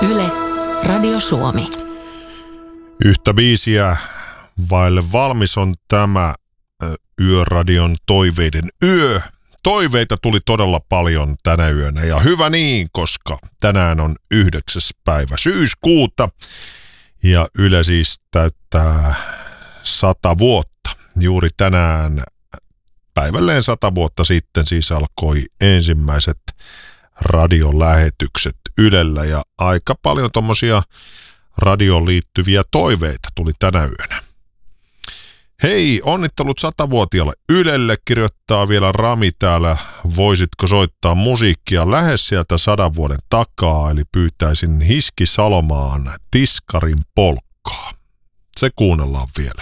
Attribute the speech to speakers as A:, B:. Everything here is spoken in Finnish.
A: Yle, Radio Suomi.
B: Yhtä biisiä vaille valmis on tämä Yöradion toiveiden yö. Toiveita tuli todella paljon tänä yönä ja hyvä niin, koska tänään on 9. päivä syyskuuta ja Yle siis täyttää 100 vuotta. Juuri tänään päivälleen 100 vuotta sitten siis alkoi ensimmäiset radiolähetykset Ylellä ja aika paljon tommosia radioon liittyviä toiveita tuli tänä yönä. Hei, onnittelut 100-vuotiaalle Ylelle, kirjoittaa vielä Rami täällä. Voisitko soittaa musiikkia lähes sieltä 100 vuoden takaa, eli pyytäisin Hiski Salomaan Tiskarin polkkaa. Se kuunnellaan vielä.